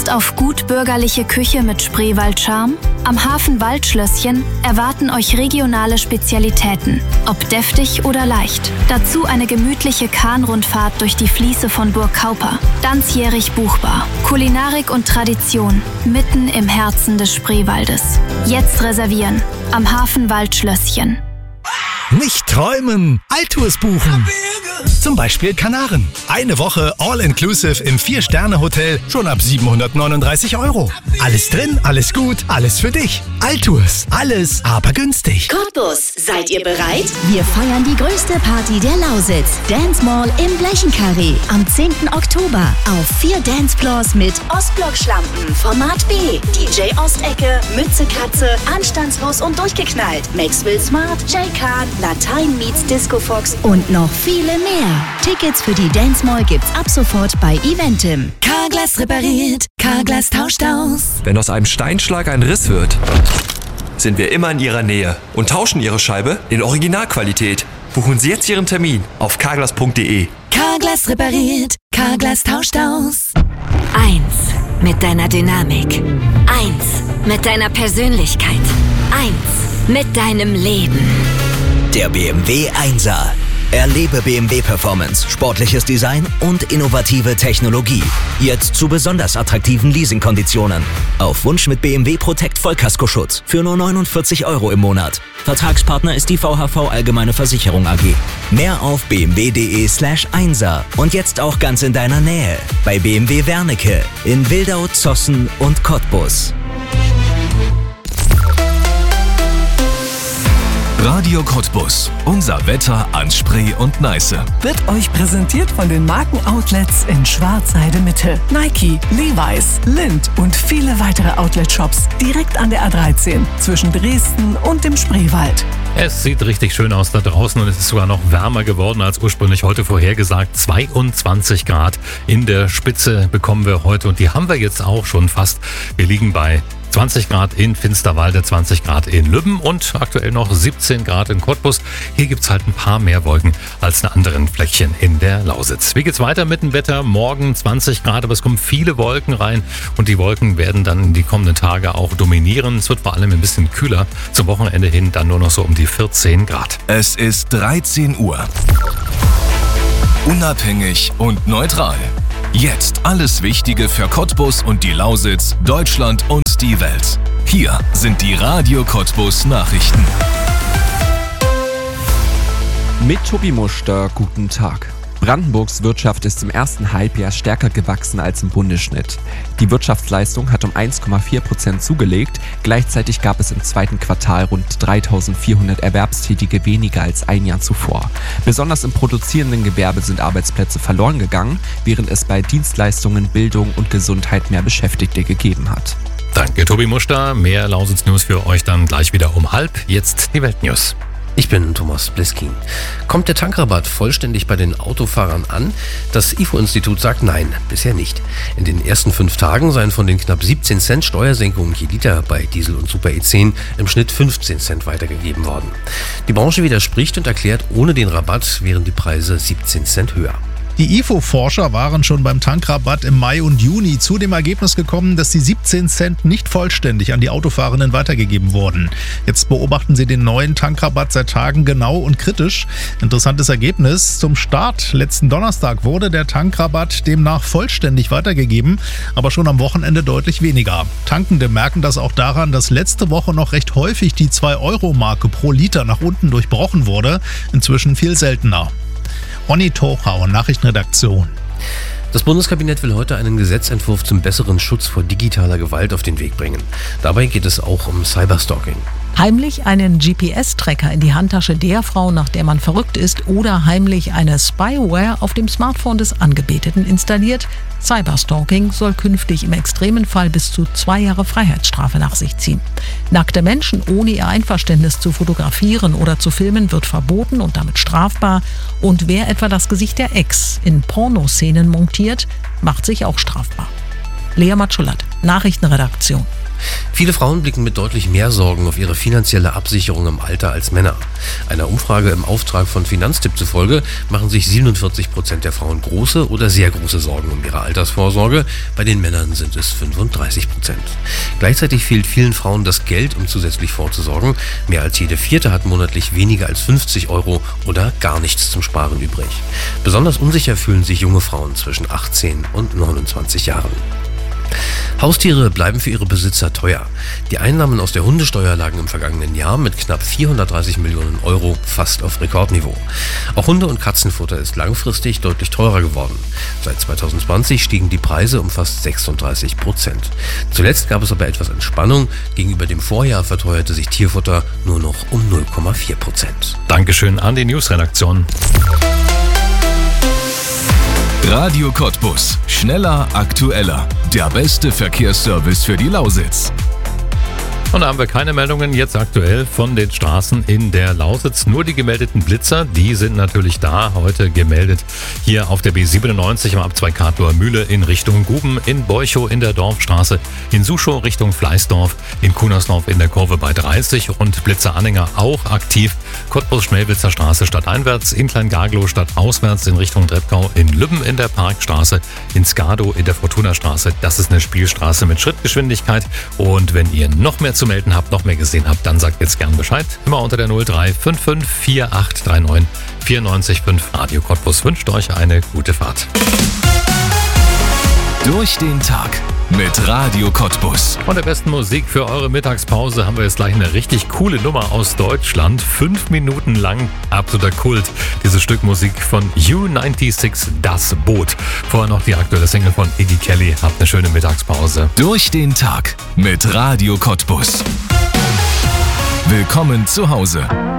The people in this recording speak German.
Lust auf gut bürgerliche Küche mit Spreewald-Charme? Am Hafen Waldschlösschen erwarten euch regionale Spezialitäten, ob deftig oder leicht. Dazu eine gemütliche Kahnrundfahrt durch die Fließe von Burg Kauper. Ganzjährig buchbar. Kulinarik und Tradition mitten im Herzen des Spreewaldes. Jetzt reservieren am Hafen Waldschlösschen. Nicht träumen, Altours buchen. Zum Beispiel Kanaren. Eine Woche All-Inclusive im 4-Sterne-Hotel schon ab 739 €. Alles drin, alles gut, alles für dich. Altours, alles aber günstig. Cottbus, seid ihr bereit? Wir feiern die größte Party der Lausitz. Dance Mall im Blechenkarree. Am 10. Oktober auf 4 Dancefloors mit Ostblock-Schlampen, Format B, DJ Ostecke, Mütze Katze, Anstandslos und durchgeknallt, Maxwell Smart, J-Kahn, Latein meets Disco Fox und noch viele mehr. Tickets für die Dance Mall gibt's ab sofort bei Eventim. Carglass repariert, Carglass tauscht aus. Wenn aus einem Steinschlag ein Riss wird, sind wir immer in Ihrer Nähe und tauschen Ihre Scheibe in Originalqualität. Buchen Sie jetzt Ihren Termin auf carglass.de. Carglass repariert, Carglass tauscht aus. 1 mit deiner Dynamik. 1 mit deiner Persönlichkeit. 1 mit deinem Leben. Der BMW 1er. Erlebe BMW Performance, sportliches Design und innovative Technologie. Jetzt zu besonders attraktiven Leasingkonditionen. Auf Wunsch mit BMW Protect Vollkaskoschutz für nur 49 € im Monat. Vertragspartner ist die VHV Allgemeine Versicherung AG. Mehr auf bmw.de/1er und jetzt auch ganz in deiner Nähe. Bei BMW Wernicke in Wildau, Zossen und Cottbus. Radio Cottbus. Unser Wetter an Spree und Neiße. Wird euch präsentiert von den Markenoutlets in Schwarzheide Mitte. Nike, Levi's, Lindt und viele weitere Outlet-Shops direkt an der A13 zwischen Dresden und dem Spreewald. Es sieht richtig schön aus da draußen und es ist sogar noch wärmer geworden als ursprünglich heute vorhergesagt. 22 Grad in der Spitze bekommen wir heute und die haben wir jetzt auch schon fast. Wir liegen bei 20 Grad in Finsterwalde, 20 Grad in Lübben und aktuell noch 17 Grad in Cottbus. Hier gibt's halt ein paar mehr Wolken als in anderen Fleckchen in der Lausitz. Wie geht's weiter mit dem Wetter? Morgen 20 Grad, aber es kommen viele Wolken rein und die Wolken werden dann die kommenden Tage auch dominieren. Es wird vor allem ein bisschen kühler. Zum Wochenende hin dann nur noch so um die 14 Grad. Es ist 13 Uhr. Unabhängig und neutral. Jetzt alles Wichtige für Cottbus und die Lausitz, Deutschland und die Welt. Hier sind die Radio Cottbus Nachrichten. Mit Tobi Muster, guten Tag. Brandenburgs Wirtschaft ist im ersten Halbjahr stärker gewachsen als im Bundesschnitt. Die Wirtschaftsleistung hat um 1,4% zugelegt. Gleichzeitig gab es im zweiten Quartal rund 3.400 Erwerbstätige weniger als ein Jahr zuvor. Besonders im produzierenden Gewerbe sind Arbeitsplätze verloren gegangen, während es bei Dienstleistungen, Bildung und Gesundheit mehr Beschäftigte gegeben hat. Danke, Tobi Muster. Mehr Lausitz-News für euch dann gleich wieder um 12:30. Jetzt die Weltnews. Ich bin Thomas Bliskin. Kommt der Tankrabatt vollständig bei den Autofahrern an? Das IFO-Institut sagt nein, bisher nicht. In den ersten 5 Tagen seien von den knapp 17 Cent Steuersenkungen je Liter bei Diesel und Super E10 im Schnitt 15 Cent weitergegeben worden. Die Branche widerspricht und erklärt, ohne den Rabatt wären die Preise 17 Cent höher. Die IFO-Forscher waren schon beim Tankrabatt im Mai und Juni zu dem Ergebnis gekommen, dass die 17 Cent nicht vollständig an die Autofahrenden weitergegeben wurden. Jetzt beobachten sie den neuen Tankrabatt seit Tagen genau und kritisch. Interessantes Ergebnis. Zum Start letzten Donnerstag wurde der Tankrabatt demnach vollständig weitergegeben, aber schon am Wochenende deutlich weniger. Tankende merken das auch daran, dass letzte Woche noch recht häufig die 2-Euro-Marke pro Liter nach unten durchbrochen wurde. Inzwischen viel seltener. Onni Tochau, Nachrichtenredaktion. Das Bundeskabinett will heute einen Gesetzentwurf zum besseren Schutz vor digitaler Gewalt auf den Weg bringen. Dabei geht es auch um Cyberstalking. Heimlich einen GPS-Tracker in die Handtasche der Frau, nach der man verrückt ist, oder heimlich eine Spyware auf dem Smartphone des Angebeteten installiert. Cyberstalking soll künftig im extremen Fall bis zu 2 Jahre Freiheitsstrafe nach sich ziehen. Nackte Menschen ohne ihr Einverständnis zu fotografieren oder zu filmen wird verboten und damit strafbar. Und wer etwa das Gesicht der Ex in Pornoszenen montiert, macht sich auch strafbar. Lea Matschulat, Nachrichtenredaktion. Viele Frauen blicken mit deutlich mehr Sorgen auf ihre finanzielle Absicherung im Alter als Männer. Einer Umfrage im Auftrag von Finanztipp zufolge machen sich 47% der Frauen große oder sehr große Sorgen um ihre Altersvorsorge. Bei den Männern sind es 35%. Gleichzeitig fehlt vielen Frauen das Geld, um zusätzlich vorzusorgen. Mehr als jede vierte hat monatlich weniger als 50 € oder gar nichts zum Sparen übrig. Besonders unsicher fühlen sich junge Frauen zwischen 18 und 29 Jahren. Haustiere bleiben für ihre Besitzer teuer. Die Einnahmen aus der Hundesteuer lagen im vergangenen Jahr mit knapp 430 Millionen € fast auf Rekordniveau. Auch Hunde- und Katzenfutter ist langfristig deutlich teurer geworden. Seit 2020 stiegen die Preise um fast 36%. Zuletzt gab es aber etwas Entspannung. Gegenüber dem Vorjahr verteuerte sich Tierfutter nur noch um 0,4%. Dankeschön an die Newsredaktion. Radio Cottbus. Schneller, aktueller. Der beste Verkehrsservice für die Lausitz. Und da haben wir keine Meldungen jetzt aktuell von den Straßen in der Lausitz. Nur die gemeldeten Blitzer, die sind natürlich da. Heute gemeldet hier auf der B97 am Abzweig Kartloer Mühle in Richtung Guben, in Beuchow in der Dorfstraße, in Suchow Richtung Fleißdorf, in Kunersdorf in der Kurve bei 30 und Blitzeranhänger auch aktiv. Cottbus-Schmelwitzer Straße stadteinwärts, in Kleingaglow stadtauswärts in Richtung Treppkau, in Lübben in der Parkstraße, in Skadow in der Fortuna-Straße. Das ist eine Spielstraße mit Schrittgeschwindigkeit. Und wenn ihr noch mehr zu melden habt, noch mehr gesehen habt, dann sagt jetzt gern Bescheid. Immer unter der 0355 4839 94,5. Radio Cottbus wünscht euch eine gute Fahrt. Durch den Tag mit Radio Cottbus. Von der besten Musik für eure Mittagspause haben wir jetzt gleich eine richtig coole Nummer aus Deutschland. 5 Minuten lang absoluter Kult. Dieses Stück Musik von U96, Das Boot. Vorher noch die aktuelle Single von Iggy Kelly. Habt eine schöne Mittagspause. Durch den Tag mit Radio Cottbus. Willkommen zu Hause.